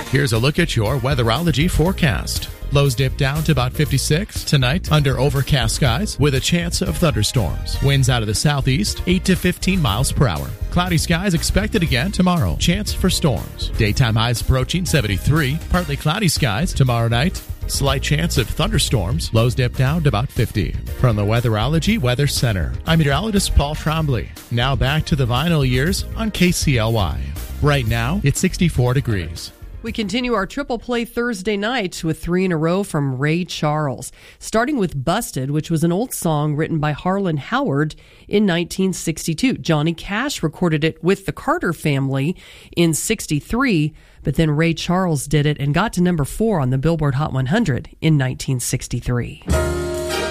Here's a look at your weatherology forecast. Lows dip down to about 56 tonight under overcast skies with a chance of thunderstorms. Winds out of the southeast, 8 to 15 miles per hour. Cloudy skies expected again tomorrow. Chance for storms. Daytime highs approaching 73. Partly cloudy skies tomorrow night. Slight chance of thunderstorms. Lows dip down to about 50. From the Weatherology Weather Center, I'm meteorologist Paul Trombley. Now back to the vinyl years on KCLY. Right now, it's 64 degrees. We continue our triple play Thursday night with 3 in a row from Ray Charles, starting with Busted, which was an old song written by Harlan Howard in 1962. Johnny Cash recorded it with the Carter Family in 63, but then Ray Charles did it and got to number 4 on the Billboard Hot 100 in 1963.